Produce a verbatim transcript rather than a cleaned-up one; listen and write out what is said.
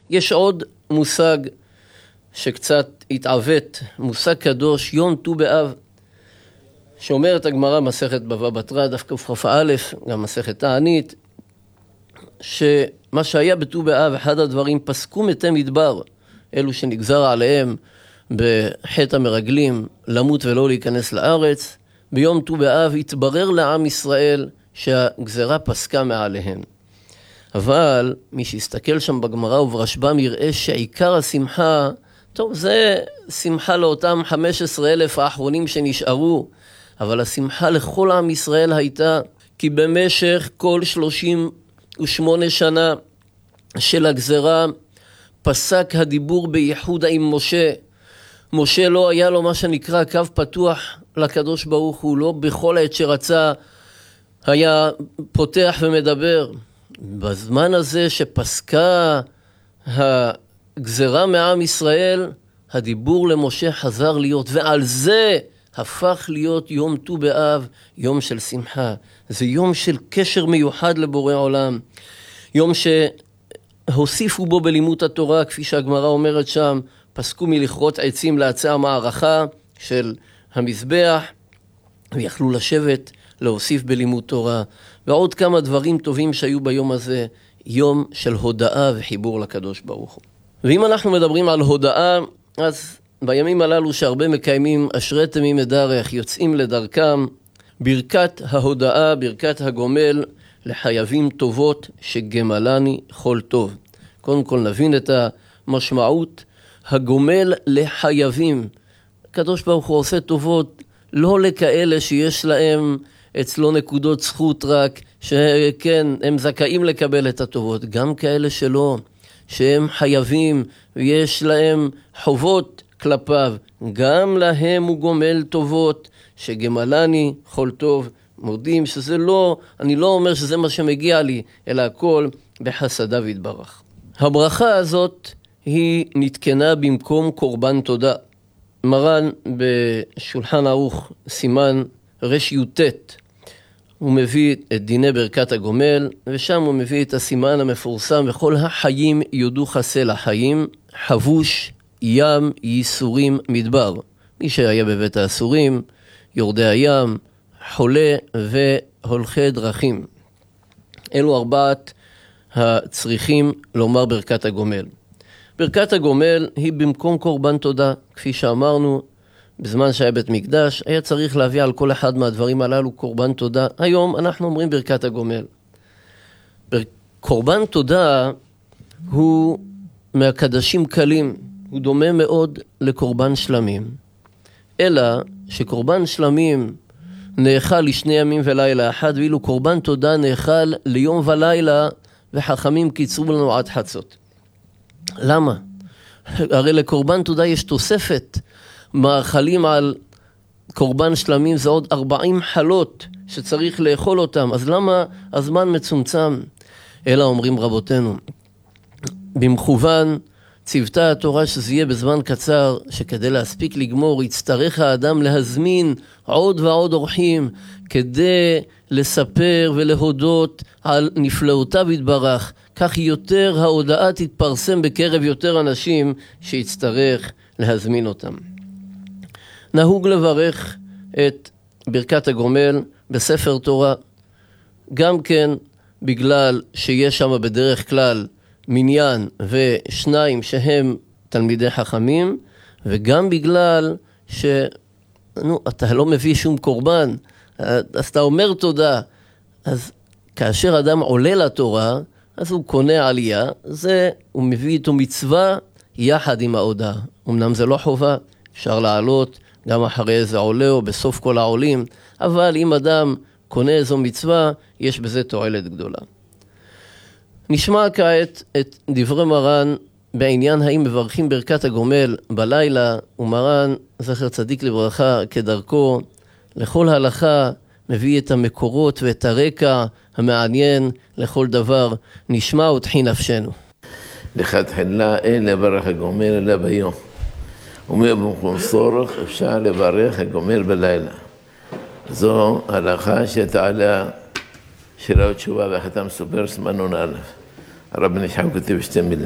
יש עוד מושג שקצת התעוות, מושג קדוש, יום ט"ו באב, שאומרת הגמרא מסכת בבא בתרא, דף קכ"א, גם מסכת תענית, שמה שהיה בט"ו באב, אחד הדברים, פסקו מתי מדבר, אלו שנגזר עליהם בחטא המרגלים למות ולא להיכנס לארץ, ביום ט"ו באב התברר לעם ישראל שהגזרה פסקה מעליהם. אבל מי שיסתכל שם בגמרא וברשב"ם יראה שעיקר השמחה, טוב, זה שמחה לאותם חמישה עשר אלף האחרונים שנשארו, אבל השמחה לכל עם ישראל הייתה כי במשך כל שלושים ושמונה שנה של הגזרה פסק הדיבור בייחוד עם משה. משה לא היה לו מה שנקרא קו פתוח לקדוש ברוך הוא, לא בכל עת שרצה היה פותח ומדבר. בזמן הזה שפסקה הגזרה מעם ישראל, הדיבור למשה חזר להיות, ועל זה הפך להיות יום ט"ו באב, יום של שמחה. זה יום של קשר מיוחד לבורא עולם, יום שהוסיפו בו בלימוד התורה, כפי שהגמרא אומרת שם, פסקו מלכרות עצים לעצי המערכה של המזבח, ויכלו לשבת להוסיף בלימוד תורה, ועוד כמה דברים טובים שהיו ביום הזה, יום של הודאה וחיבור לקדוש ברוך הוא. ואם אנחנו מדברים על הודאה, אז בימים הללו שהרבה מקיימים אשרי תמימי דרך, יוצאים לדרכם, ברכת ההודאה, ברכת הגומל, לחייבים טובות שגמלני כל טוב. קודם כל נבין את המשמעות, הגומל לחייבים. הקדוש ברוך הוא עושה טובות לא לכאלה שיש להם אצלו נקודות זכות רק, שכן, הם זכאים לקבל את הטובות, גם כאלה שלא, שהם חייבים ויש להם חובות כלפיו, גם להם הוא גומל טובות שגמלני כל טוב. מודים שזה לא, אני לא אומר שזה מה שמגיע לי, אלא הכל בחסדיו יתברך. הברכה הזאת היא נתקנה במקום קורבן תודה. מרן בשולחן ערוך סימן ר"ט, הוא מביא את דיני ברכת הגומל, ושם הוא מביא את הסימן המפורסם, וכל החיים יודו חסל החיים, חבוש ים ייסורים מדבר. מי שהיה בבית האסורים, יורדי הים, חולה והולכי דרכים. אלו ארבעת הצריכים לומר ברכת הגומל. ברכת הגומל היא במקום קורבן תודה, כפי שאמרנו, בזמן שהיה בית מקדש, היה צריך להביא על כל אחד מהדברים הללו קורבן תודה. היום אנחנו אומרים ברכת הגומל. קורבן תודה הוא מהקדשים קלים, הוא דומה מאוד לקורבן שלמים. אלא שקורבן שלמים נאכל לשני ימים ולילה אחד, ואילו קורבן תודה נאכל ליום ולילה, וחכמים קיצרו לנו עד חצות. למה? הרי לקורבן תודה יש תוספת, מאכלים על קורבן שלמים זה עוד ארבעים חלות שצריך לאכול אותם, אז למה הזמן מצומצם? אלא אומרים רבותינו, במכוון צוותה התורה שזה יהיה בזמן קצר, שכדי להספיק לגמור יצטרך האדם להזמין עוד ועוד אורחים כדי לספר ולהודות על נפלאותיו יתברך, כך יותר ההודעה תתפרסם בקרב יותר אנשים שיצטרך להזמין אותם. נהוג לברך את ברכת הגומל בספר תורה, גם כן בגלל שיש שם בדרך כלל מניין ושניים שהם תלמידי חכמים, וגם בגלל ש... נו, אתה לא מביא שום קורבן, אז אתה אומר תודה. אז כאשר אדם עולה לתורה, אז הוא קונה עלייה, זה הוא מביא איתו מצווה יחד עם ההודעה. אמנם זה לא חובה, אפשר לעלות גם אחרי איזה עולה או בסוף כל העולים, אבל אם אדם קונה איזו מצווה, יש בזה תועלת גדולה. נשמע כעת את דברי מרן בעניין האם מברכים ברכת הגומל בלילה, ומרן זכר צדיק לברכה כדרכו לכל הלכה מביא את המקורות ואת הרקע המעניין לכל דבר. נשמע ותחי נפשנו. לכתחילה אין לברך הגומל אלא ביום, ומבמקום צורך אפשר לברך הגומל בלילה. זו הלכה שתעלה שירה ותשובה והחתם סופר סמנון א'. הרב נשחק אותי בשתי מילים.